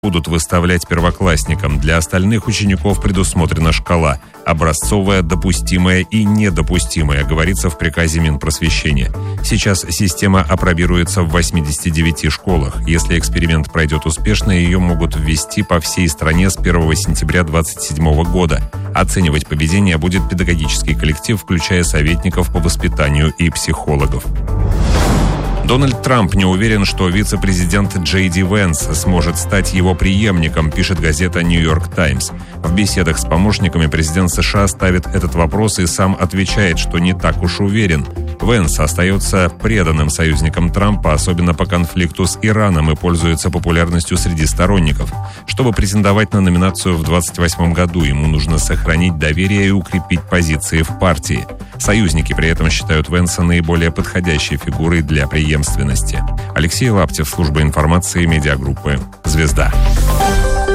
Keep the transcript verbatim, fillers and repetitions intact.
будут выставлять первоклассникам. Для остальных учеников предусмотрена шкала – образцовая, допустимая и недопустимая, говорится в приказе Минпросвещения. Сейчас система апробируется в восьмидесяти девяти школах. Если эксперимент пройдет успешно, ее могут ввести по всей стране с первого сентября две тысячи двадцать седьмого года. Оценивать поведение будет педагогический коллектив, включая советников по воспитанию и психологов. Дональд Трамп не уверен, что вице-президент Джей Ди Венс сможет стать его преемником, пишет газета «Нью-Йорк Таймс». В беседах с помощниками президент США ставит этот вопрос и сам отвечает, что не так уж уверен. Венс остается преданным союзником Трампа, особенно по конфликту с Ираном, и пользуется популярностью среди сторонников. Чтобы претендовать на номинацию в двадцать восьмом году, ему нужно сохранить доверие и укрепить позиции в партии. Союзники при этом считают Венса наиболее подходящей фигурой для преемственности. Алексей Лаптев, служба информации медиагруппы «Звезда».